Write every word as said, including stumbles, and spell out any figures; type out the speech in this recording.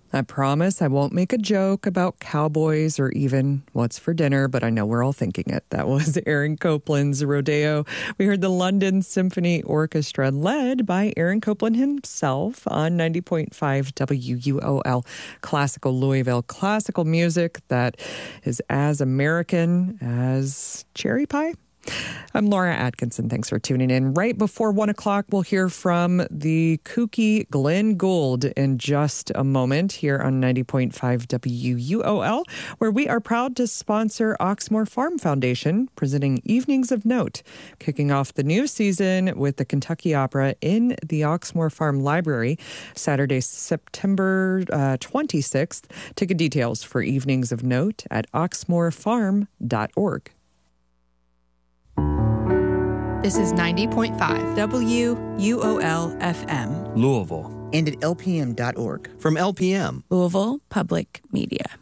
I promise I won't make a joke about cowboys or even what's for dinner, but I know we're all thinking it. That was Aaron Copland's Rodeo. We heard the London Symphony Orchestra led by Aaron Copland himself on ninety point five W U O L Classical Louisville. Classical music that is as American as cherry pie. I'm Laura Atkinson. Thanks for tuning in. Right before one o'clock, we'll hear from the kooky Glenn Gould in just a moment here on ninety point five W U O L, where we are proud to sponsor Oxmoor Farm Foundation, presenting Evenings of Note, kicking off the new season with the Kentucky Opera in the Oxmoor Farm Library, Saturday, September uh, twenty-sixth. Ticket details for Evenings of Note at oxmoor farm dot org. This is ninety point five W U O L F M. Louisville. And at L P M dot org. From L P M. Louisville Public Media.